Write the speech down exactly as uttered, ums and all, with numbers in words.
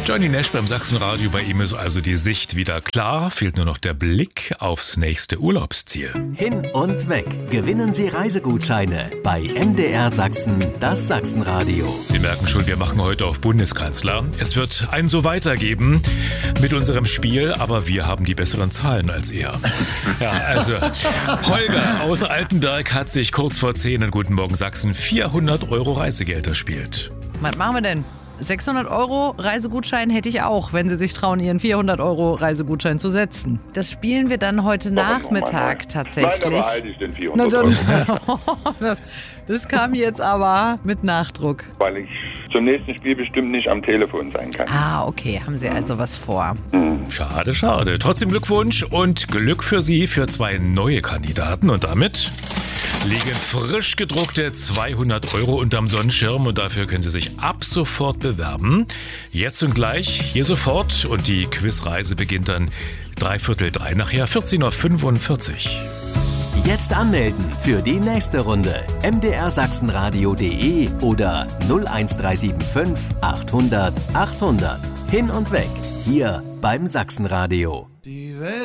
Johnny Nash beim Sachsenradio, bei ihm ist also die Sicht wieder klar, fehlt nur noch der Blick aufs nächste Urlaubsziel. Hin und weg. Gewinnen Sie Reisegutscheine bei M D R Sachsen, das Sachsenradio. Sie merken schon, wir machen heute auf Bundeskanzler. Es wird ein so weitergeben mit unserem Spiel, aber wir haben die besseren Zahlen als er. Ja, also Holger aus Altenberg hat sich kurz vor zehn in Guten Morgen Sachsen vierhundert Euro Reisegeld erspielt. Was machen wir denn? sechshundert Euro Reisegutschein hätte ich auch, wenn Sie sich trauen, Ihren vierhundert Euro Reisegutschein zu setzen. Das spielen wir dann heute Nachmittag tatsächlich. Nein, da behalte ich den vierhundert Euro. das, das kam jetzt aber mit Nachdruck. Weil ich zum nächsten Spiel bestimmt nicht am Telefon sein kann. Ah, okay. Haben Sie also was vor? Hm. Schade, schade. Trotzdem Glückwunsch und Glück für Sie für zwei neue Kandidaten. Und damit liegen frisch gedruckte zweihundert Euro unterm Sonnenschirm und dafür können Sie sich ab sofort bewerben. Jetzt und gleich, hier sofort, und die Quizreise beginnt dann dreiviertel drei, nachher vierzehn Uhr fünfundvierzig. Jetzt anmelden für die nächste Runde. m d r sachsenradio punkt de oder null eins drei sieben fünf achthundert achthundert. Hin und weg, hier beim Sachsenradio.